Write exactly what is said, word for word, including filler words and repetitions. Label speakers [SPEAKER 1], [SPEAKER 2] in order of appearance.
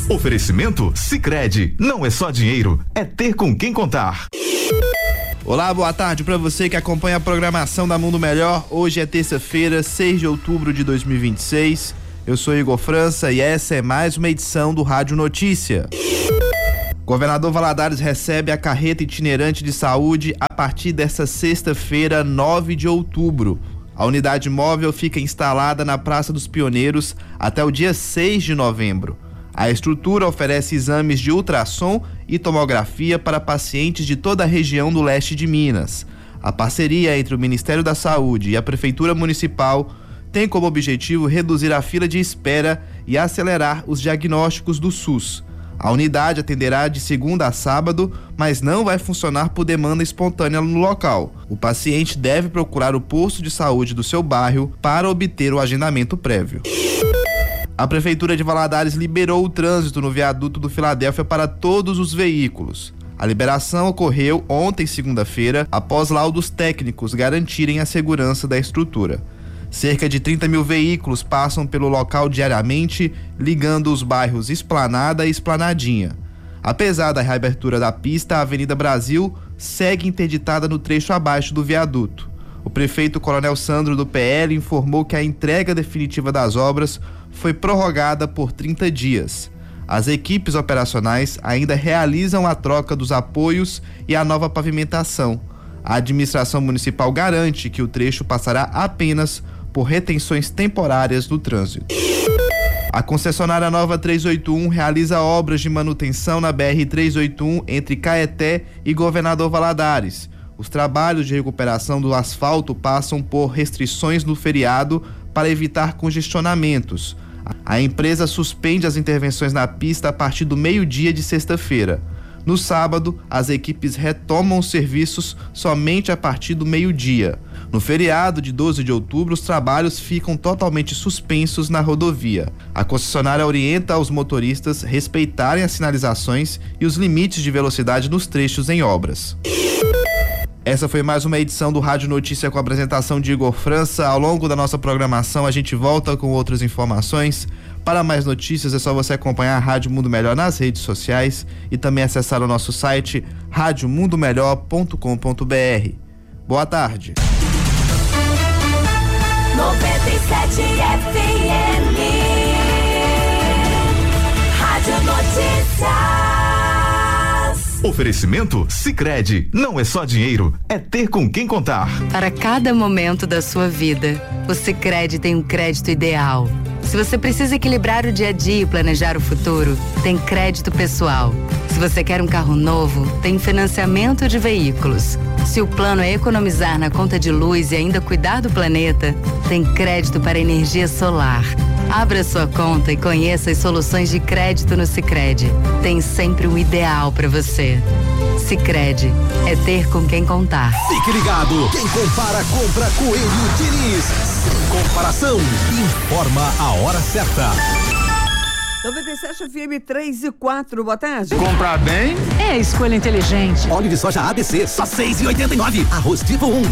[SPEAKER 1] Oferecimento Sicredi, não é só dinheiro, é ter com quem contar.
[SPEAKER 2] Olá, boa tarde para você que acompanha a programação da Mundo Melhor. Hoje é terça-feira, seis de outubro de dois mil e vinte e seis. Eu sou Igor França e essa é mais uma edição do Rádio Notícia. Governador Valadares recebe a carreta itinerante de saúde a partir desta sexta-feira, nove de outubro. A unidade móvel fica instalada na Praça dos Pioneiros até o dia seis de novembro. A estrutura oferece exames de ultrassom e tomografia para pacientes de toda a região do leste de Minas. A parceria entre o Ministério da Saúde e a Prefeitura Municipal tem como objetivo reduzir a fila de espera e acelerar os diagnósticos do SUS. A unidade atenderá de segunda a sábado, mas não vai funcionar por demanda espontânea no local. O paciente deve procurar o posto de saúde do seu bairro para obter o agendamento prévio. A Prefeitura de Valadares liberou o trânsito no viaduto do Filadélfia para todos os veículos. A liberação ocorreu ontem, segunda-feira, após laudos técnicos garantirem a segurança da estrutura. Cerca de trinta mil veículos passam pelo local diariamente, ligando os bairros Esplanada e Esplanadinha. Apesar da reabertura da pista, a Avenida Brasil segue interditada no trecho abaixo do viaduto. O prefeito Coronel Sandro do P L informou que a entrega definitiva das obras foi prorrogada por trinta dias. As equipes operacionais ainda realizam a troca dos apoios e a nova pavimentação. A administração municipal garante que o trecho passará apenas por retenções temporárias no trânsito. A concessionária Nova trezentos e oitenta e um realiza obras de manutenção na B R trezentos e oitenta e um entre Caeté e Governador Valadares. Os trabalhos de recuperação do asfalto passam por restrições no feriado para evitar congestionamentos. A empresa suspende as intervenções na pista a partir do meio-dia de sexta-feira. No sábado, as equipes retomam os serviços somente a partir do meio-dia. No feriado de doze de outubro, os trabalhos ficam totalmente suspensos na rodovia. A concessionária orienta os motoristas a respeitarem as sinalizações e os limites de velocidade nos trechos em obras. Essa foi mais uma edição do Rádio Notícia com a apresentação de Igor França. Ao longo da nossa programação, a gente volta com outras informações. Para mais notícias, é só você acompanhar a Rádio Mundo Melhor nas redes sociais e também acessar o nosso site rádio mundo melhor ponto com ponto b r. Boa tarde.
[SPEAKER 3] noventa e sete F M Rádio Notícia.
[SPEAKER 1] Oferecimento Sicredi, não é só dinheiro, é ter com quem contar.
[SPEAKER 4] Para cada momento da sua vida, o Sicredi tem um crédito ideal. Se você precisa equilibrar o dia a dia e planejar o futuro, tem crédito pessoal. Se você quer um carro novo, tem financiamento de veículos. Se o plano é economizar na conta de luz e ainda cuidar do planeta, tem crédito para energia solar. Abra sua conta e conheça as soluções de crédito no Sicredi. Tem sempre o ideal para você. Sicredi, é ter com quem contar.
[SPEAKER 5] Fique ligado, quem compara compra Coelho Diniz. Sem comparação, informa a hora certa.
[SPEAKER 6] noventa e sete F M três e quatro, boa tarde.
[SPEAKER 7] Comprar bem
[SPEAKER 8] é a escolha inteligente.
[SPEAKER 5] Óleo de soja A B C, só seis e oitenta e nove. Arroz tipo um,